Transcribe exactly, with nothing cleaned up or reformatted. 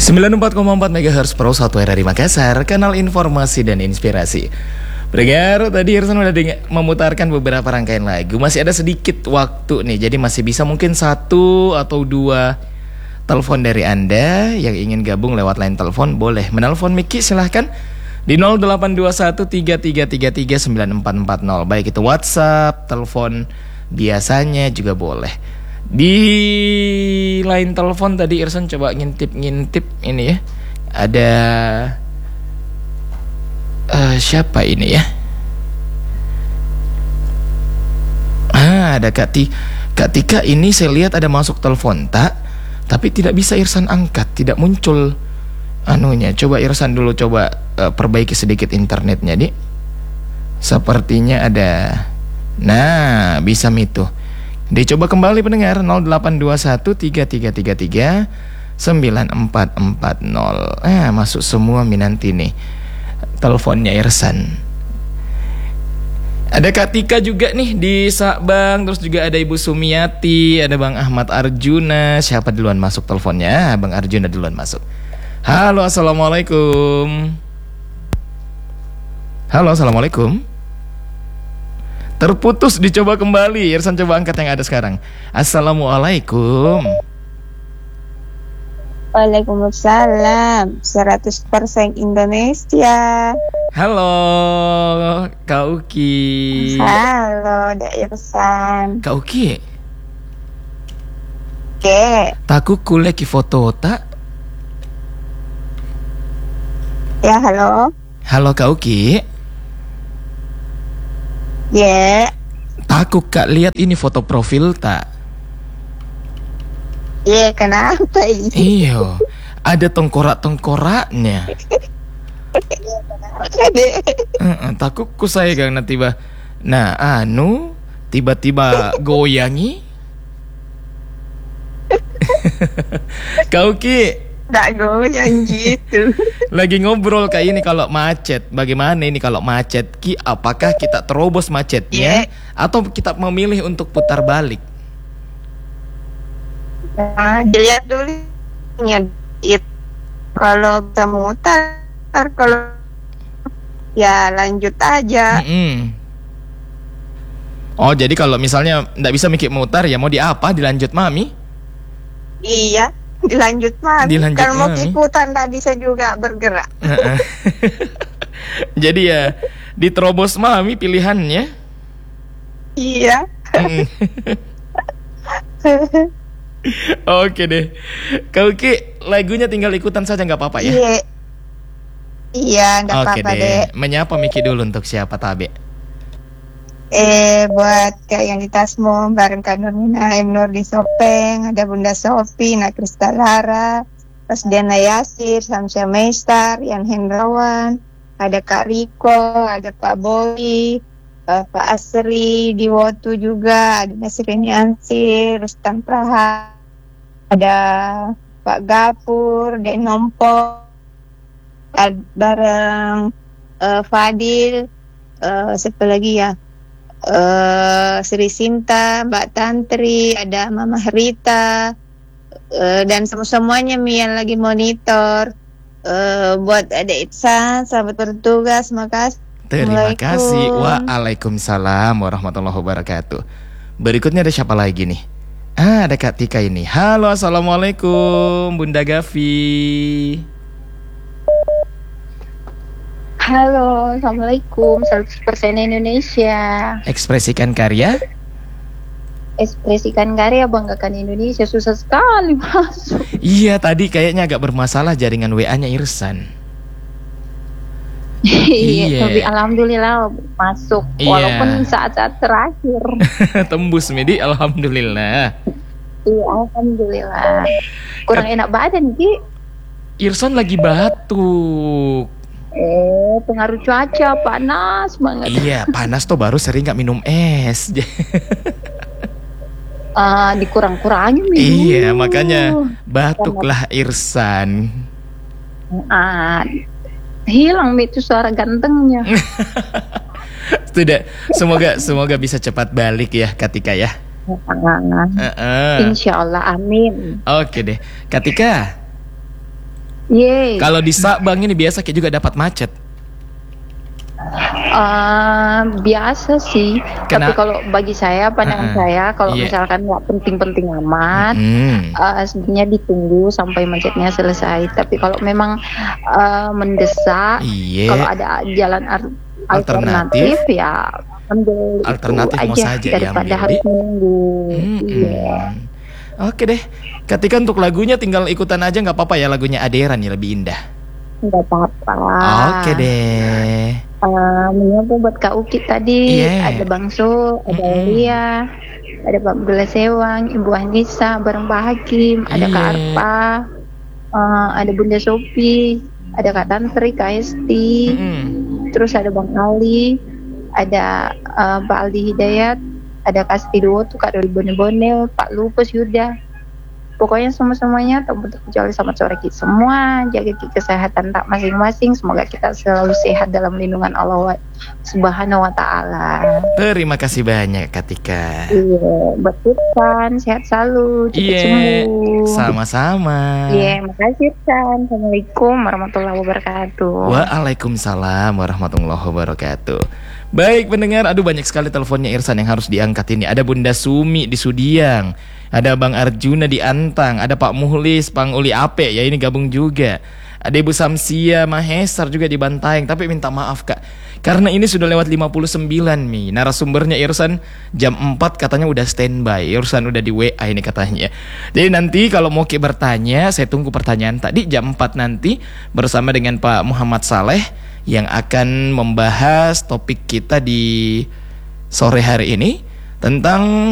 sembilan puluh empat koma empat megahertz Pro satu R R I Makassar, kanal informasi dan inspirasi. Pendengar, tadi Irsan udah memutarkan beberapa rangkaian lagu. Masih ada sedikit waktu nih, jadi masih bisa mungkin satu atau dua telepon dari Anda yang ingin gabung lewat line telepon. Boleh menelpon Miki, silahkan di nol delapan dua satu tiga tiga tiga tiga sembilan empat empat nol. Baik itu WhatsApp, telepon biasanya juga boleh. Di line telepon tadi Irsan coba ngintip-ngintip ini ya. Ada uh, siapa ini ya? Ah, ada Kak Ti. Kak Tika ini saya lihat ada masuk telepon tak, tapi tidak bisa Irsan angkat, tidak muncul anunya. Coba Irsan dulu coba uh, perbaiki sedikit internetnya, Dik. Sepertinya ada. Nah, bisa itu. Dicoba kembali pendengar nol delapan dua satu tiga tiga tiga tiga sembilan empat empat nol. Eh, masuk semua Minanti nih teleponnya Irsan. Ada Kak Tika juga nih di Sabang. Terus juga ada Ibu Sumiati, ada Bang Ahmad Arjuna. Siapa duluan masuk teleponnya? Bang Arjuna duluan masuk. Halo, assalamualaikum. Halo, assalamualaikum. Terputus, dicoba kembali. Irsan coba angkat yang ada sekarang. Assalamualaikum. Waalaikumsalam. seratus persen Indonesia. Halo Kak Uki. Halo Dek Irsan. Kak Uki. Oke. Taku kuleki foto tak? Ya, halo. Halo Kak Uki. Ya. Yeah. Takut Kak lihat ini foto profil tak? Iya, yeah, kenapa ini? Iyo, ada tengkorak-tengkoraknya. uh, Takut ku saya gang nanti bah. Nah, anu tiba-tiba goyangi. Kak Uki. Nggak goyang gitu. Lagi ngobrol kayak ini kalau macet. Bagaimana ini kalau macet Ki? Apakah kita terobos macetnya, yeah, atau kita memilih untuk putar balik? Nah, dilihat dulu ya, kalau kita mutar, kalau ya lanjut aja. Mm-hmm. Oh, jadi kalau misalnya nggak bisa mikir mutar, ya mau di apa? Dilanjut mami? Iya, dilanjut mami. Dilanjut kalau mau mami. ikutan nggak bisa juga bergerak. Jadi ya diterobos mami pilihannya. Iya. Oke deh. Kau Ki, lagunya tinggal ikutan saja nggak apa-apa ya? Iya. Iya, nggak apa-apa deh. deh. Menyapa Miki dulu untuk siapa Tabe? Eh, buat Kak yang di Tasmo, bareng Kak Nurmina, M Nur di Sopeng, ada Bunda Sofi, Nak Kristalara, terus Diana Yasir, Samsia Meistar, Yan Hendrawan, ada Kak Riko, ada Pak Boy, uh, Pak Asri di Wotu juga, ada Nasrini Ansir, Rustam Praha, ada Pak Gapur, Denompo, ada bareng uh, Fadil, uh, siapa lagi ya? Uh, Sri Sinta, Mbak Tantri, ada Mama Rita, uh, dan semua-semuanya Mi yang lagi monitor. Uh, buat Adik Iksan, sahabat bertugas, makasih. Terima kasih. Waalaikumsalam warahmatullahi wabarakatuh. Berikutnya ada siapa lagi nih? Ah, ada Kak Tika ini. Halo, assalamualaikum Bunda Gavi. Halo, assalamualaikum. seratus persen Indonesia. Ekspresikan karya. Ekspresikan karya, banggakan Indonesia. Susah sekali masuk. Iya, tadi kayaknya agak bermasalah jaringan W A-nya Irsan. Iya, tapi alhamdulillah masuk. Iya. Walaupun saat-saat terakhir. Tembus Medi, alhamdulillah. Iya, alhamdulillah. Kurang enak badan, Ki. Irsan lagi batuk. Eh, pengaruh cuaca, panas banget. Iya, panas tuh baru sering gak minum es. uh, Dikurang-kurangin minum. Iya, makanya batuklah Irsan. uh, Hilang itu suara gantengnya. Tidak, semoga semoga bisa cepat balik ya Katika ya. Uh-uh. Uh-uh. Insya Allah, amin. Oke deh, Katika. Yeay. Kalau di Sabang ini biasa kayak juga dapat macet. Eh, biasa sih. Kena- Tapi kalau bagi saya, pandangan Uh-uh. saya, kalau Iya. misalkan nggak penting-penting amat, Hmm. eh, sebenarnya ditunggu sampai macetnya selesai. Tapi kalau memang eh, mendesak, Iya. kalau ada jalan ar- Alternatif. alternatif, ya ambil itu Alternatif mau aja saja daripada diambil, harus Di. menunggu. Mm-mm. Iya. Oke deh. Ketika untuk lagunya tinggal ikutan aja nggak apa-apa ya, lagunya Adera nih lebih indah. Nggak apa-apa. Oke deh. Uh, menyapa buat Kak Ukit tadi, Iya. ada Bang Sul, ada Mm-mm. Elia, ada Pak Bela Sewang, Ibu Anissa, bareng Pak Hakim, ada Kak Iya. Arpa, uh, ada Bunda Sopi, ada Kak Tantri, Kak Esti, Mm-mm. terus ada Bang Ali, ada uh, Pak Aldi Hidayat, ada Kak Stido, tuh Kak Doli Bone-Bone, Pak Lupus Yuda. Pokoknya semua-semuanya tak kecuali selamat sore kita semua, jaga kesehatan tak masing-masing, semoga kita selalu sehat dalam lindungan Allah wa- Subhanahu wa taala. Terima kasih banyak Katika. Iya, buat Irfan, sehat selalu, cepat Iya, sembuh. sama-sama. Iya, makasih Irfan. Assalamualaikum warahmatullahi wabarakatuh. Waalaikumsalam warahmatullahi wabarakatuh. Baik pendengar, aduh banyak sekali teleponnya Irsan yang harus diangkat ini. Ada Bunda Sumi di Sudiang, ada Bang Arjuna di Antang, ada Pak Muhlis, Pang Uli Ape ya ini gabung juga. Ada Ibu Samsia Mahesar juga di Bantaeng. Tapi minta maaf Kak, karena ini sudah lewat lima puluh sembilan Mi. Narasumbernya Irsan jam empat katanya udah standby. Irsan udah di W A ini katanya. Jadi nanti kalau mau Ki bertanya, saya tunggu pertanyaan tadi jam empat nanti bersama dengan Pak Muhammad Saleh yang akan membahas topik kita di sore hari ini tentang